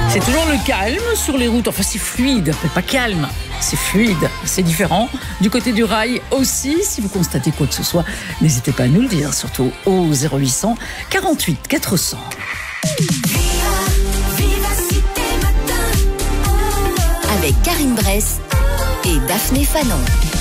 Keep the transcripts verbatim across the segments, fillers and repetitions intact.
C'est toujours le calme sur les routes. Enfin, c'est fluide, pas calme, c'est fluide, c'est différent. Du côté du rail aussi, si vous constatez quoi que ce soit, n'hésitez pas à nous le dire, surtout au zéro huit cent quarante-huit quatre cents. Avec Karine Bress et Daphné Fanon.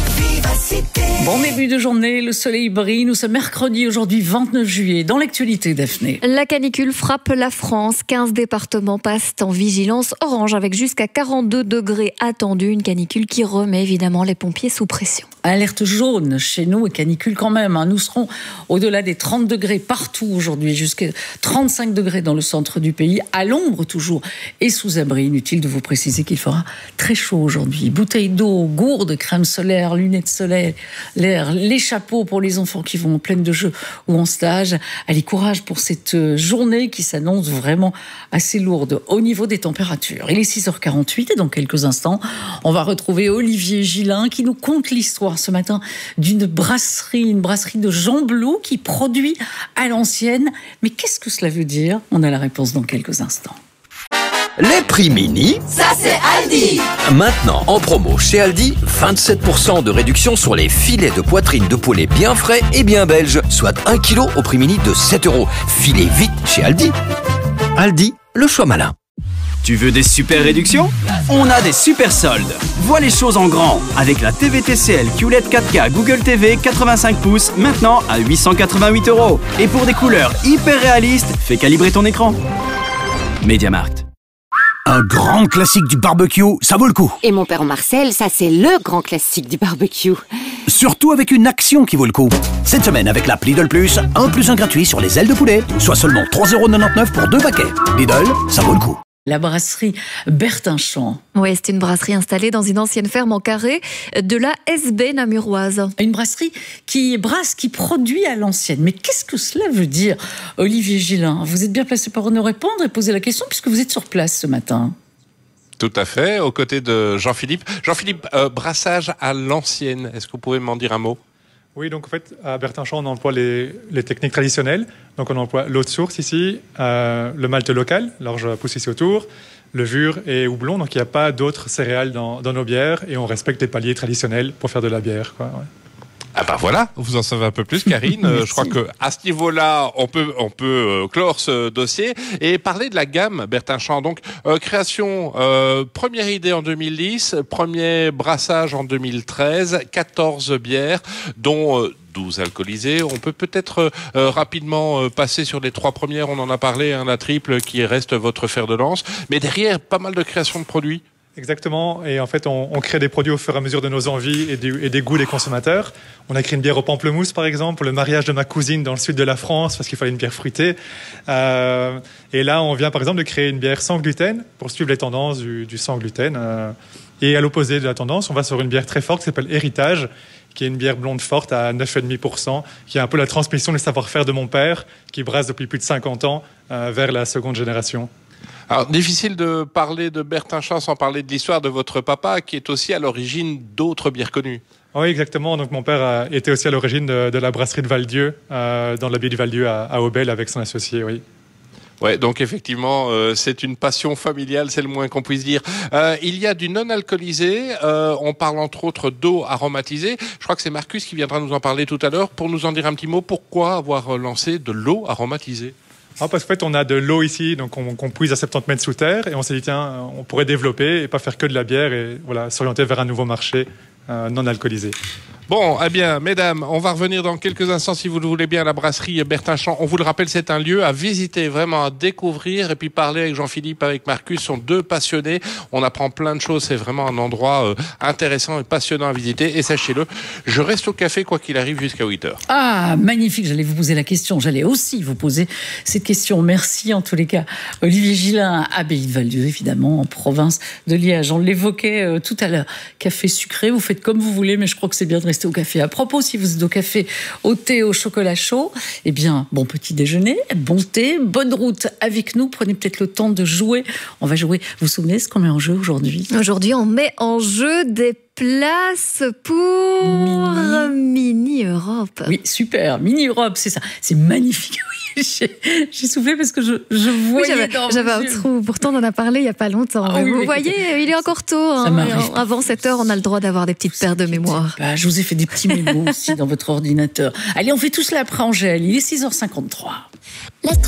Bon début de journée, le soleil brille. Nous sommes mercredi, aujourd'hui vingt-neuf juillet. Dans l'actualité, Daphné. La canicule frappe la France. quinze départements passent en vigilance orange avec jusqu'à quarante-deux degrés attendus. Une canicule qui remet évidemment les pompiers sous pression. Alerte jaune chez nous et canicule quand même. Hein. Nous serons au-delà des trente degrés partout aujourd'hui, jusqu'à trente-cinq degrés dans le centre du pays, à l'ombre toujours et sous abri. Inutile de vous préciser qu'il fera très chaud aujourd'hui. Bouteilles d'eau, gourdes, crème solaire, lunettes solaire, l'air, les chapeaux pour les enfants qui vont en pleine de jeu ou en stage. Allez, courage pour cette journée qui s'annonce vraiment assez lourde au niveau des températures. Il est six heures quarante-huit et dans quelques instants, on va retrouver Olivier Gillin qui nous conte l'histoire ce matin d'une brasserie, une brasserie de Jean Blou qui produit à l'ancienne. Mais qu'est-ce que cela veut dire ? On a la réponse dans quelques instants. Les prix mini, Ça c'est Aldi. maintenant en promo chez Aldi, vingt-sept pour cent de réduction sur les filets de poitrine de poulet bien frais et bien belges, soit un kilo au prix mini de sept euros. Filez vite chez Aldi. Aldi, le choix malin. Tu veux des super réductions ? On a des super soldes. Vois les choses en grand avec la T V T C L Q L E D quatre K Google T V quatre-vingt-cinq pouces maintenant à huit cent quatre-vingt-huit euros. Et pour des couleurs hyper réalistes, fais calibrer ton écran. MediaMarkt. Un grand classique du barbecue, ça vaut le coup. Et mon père Marcel, ça c'est le grand classique du barbecue. Surtout avec une action qui vaut le coup. Cette semaine avec l'app Lidl Plus, un plus un gratuit sur les ailes de poulet, soit seulement trois euros quatre-vingt-dix-neuf pour deux paquets. Lidl, ça vaut le coup. La brasserie Bertinchamp. Oui, c'est une brasserie installée dans une ancienne ferme en carré de la S B namuroise. Une brasserie qui brasse, qui produit à l'ancienne. Mais qu'est-ce que cela veut dire, Olivier Gillin ? Vous êtes bien placé pour nous répondre et poser la question puisque vous êtes sur place ce matin. Tout à fait, aux côtés de Jean-Philippe. Jean-Philippe, euh, brassage à l'ancienne, est-ce que vous pouvez m'en dire un mot ? Oui, donc en fait, à Bertinchamp, on emploie les, les techniques traditionnelles. Donc on emploie l'eau de source ici, euh, le malt local, l'orge pousse ici autour, levure et houblon. Donc il n'y a pas d'autres céréales dans, dans nos bières et on respecte les paliers traditionnels pour faire de la bière, quoi, ouais. Ah bah voilà, vous en savez un peu plus, Karine. euh, je crois que à ce niveau-là, on peut on peut euh, clore ce dossier et parler de la gamme Bertinchamp. Donc euh, création, euh, première idée en deux mille dix, premier brassage en deux mille treize, quatorze bières, dont euh, douze alcoolisées. On peut peut-être euh, rapidement euh, passer sur les trois premières. On en a parlé, hein, la triple qui reste votre fer de lance. Mais derrière, pas mal de création de produits. Exactement, et en fait on, on crée des produits au fur et à mesure de nos envies et, du, et des goûts des consommateurs. On a créé une bière au pamplemousse par exemple pour le mariage de ma cousine dans le sud de la France parce qu'il fallait une bière fruitée. Euh, et là on vient par exemple de créer une bière sans gluten pour suivre les tendances du, du sans gluten. Euh, et à l'opposé de la tendance, on va sur une bière très forte qui s'appelle Héritage, qui est une bière blonde forte à neuf virgule cinq pour cent, qui est un peu la transmission des savoir-faire de mon père, qui brasse depuis plus de cinquante ans euh, vers la seconde génération. Alors, difficile de parler de Bertinchamp sans parler de l'histoire de votre papa, qui est aussi à l'origine d'autres bières connues. Oui, exactement. Donc, mon père a été aussi à l'origine de, de la brasserie de Val-Dieu, euh, dans l'abbaye du Val-Dieu à, à Aubel, avec son associé, oui. Ouais, donc effectivement, euh, c'est une passion familiale, c'est le moins qu'on puisse dire. Euh, il y a du non-alcoolisé, euh, on parle entre autres d'eau aromatisée. Je crois que c'est Marcus qui viendra nous en parler tout à l'heure pour nous en dire un petit mot. Pourquoi avoir lancé de l'eau aromatisée ? Ah, parce qu'en fait, on a de l'eau ici, donc on, qu'on puise à soixante-dix mètres sous terre, et on s'est dit, tiens, on pourrait développer et pas faire que de la bière, et voilà, s'orienter vers un nouveau marché euh, non alcoolisé. Bon, eh bien, mesdames, on va revenir dans quelques instants, si vous le voulez bien, à la brasserie Bertinchamp. On vous le rappelle, c'est un lieu à visiter, vraiment à découvrir, et puis parler avec Jean-Philippe, avec Marcus, sont deux passionnés. On apprend plein de choses, c'est vraiment un endroit euh, intéressant et passionnant à visiter. Et sachez-le, je reste au café, quoi qu'il arrive, jusqu'à huit heures. Ah, magnifique, j'allais vous poser la question. J'allais aussi vous poser cette question. Merci en tous les cas. Olivier Gillin, abbaye de Val-Dieu, évidemment, en province de Liège. On l'évoquait euh, tout à l'heure. Café sucré, vous faites comme vous voulez, mais je crois que c'est bien de rester au café. À propos, si vous êtes au café, au thé, au chocolat chaud, eh bien, bon petit déjeuner, bon thé, bonne route avec nous. Prenez peut-être le temps de jouer. On va jouer. Vous vous souvenez ce qu'on met en jeu aujourd'hui ? Aujourd'hui, on met en jeu des places pour Mini, Mini Europe. Oui, super. Mini Europe, c'est ça. C'est magnifique. Oui. j'ai, j'ai soufflé parce que je, je voyais oui, j'avais, dans j'avais un yeux. trou. Pourtant, on en a parlé il n'y a pas longtemps. Ah, oui, vous oui, voyez, écoutez, il est encore tôt. Hein, avant sept heures, on a le droit d'avoir des petites paires de mémoire. Bah, je vous ai fait des petits mémos aussi dans votre ordinateur. Allez, on fait tout cela après Angèle. Il est six heures cinquante-trois. La